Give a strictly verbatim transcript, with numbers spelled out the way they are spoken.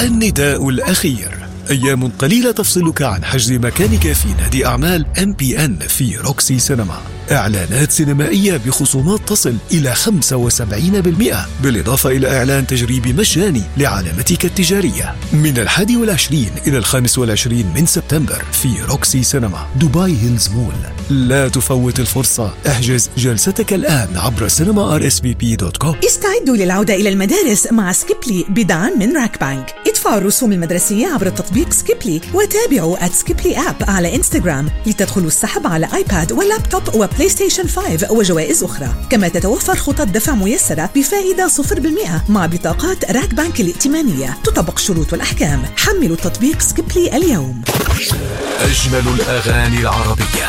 النداء الأخير. أيام قليلة تفصلك عن حجز مكانك في نادي أعمال إم بي إن في روكسي سينما. إعلانات سينمائية بخصومات تصل إلى خمسة وسبعين بالمئة، بالإضافة إلى إعلان تجريبي مجاني لعلامتك التجارية من الحادي والعشرين إلى الخامس والعشرين من سبتمبر في روكسي سينما دبي هيلز مول. لا تفوت الفرصة، احجز جلستك الآن عبر سينما آر إس في بي دوت كوم. استعدوا للعودة إلى المدارس مع سكيبلي بدعم من راك بانك. ادفعوا الرسوم المدرسية عبر تطبيق سكيبلي وتابعوا @سكيبلي آب على إنستغرام لتدخلوا السحب على آيباد ولابتوب وبلاي ستيشن خمسة وجوائز أخرى. كما تتوفر خطط دفع ميسرة بفائدة صفر بالمئة مع بطاقات راك بانك الائتمانية. تطبق الشروط والأحكام. حملوا تطبيق سكيبلي اليوم. أجمل الأغاني العربية